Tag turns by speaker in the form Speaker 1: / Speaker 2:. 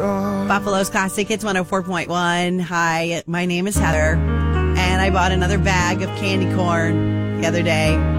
Speaker 1: Buffalo's Classic Hits 104.1. Hi, my name is Heather, and I bought another bag of candy corn the other day.